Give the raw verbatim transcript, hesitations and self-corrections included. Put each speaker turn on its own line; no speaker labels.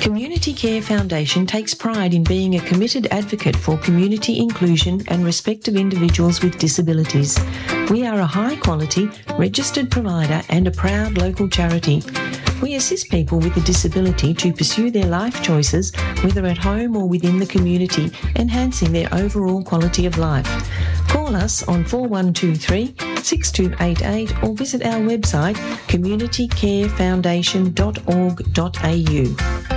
Community Care Foundation takes pride in being a committed advocate for community inclusion and respect of individuals with disabilities. We are a high-quality, registered provider and a proud local charity. We assist people with a disability to pursue their life choices, whether at home or within the community, enhancing their overall quality of life. Call us on four one two three, six two eight eight or visit our website community care foundation dot org dot a u.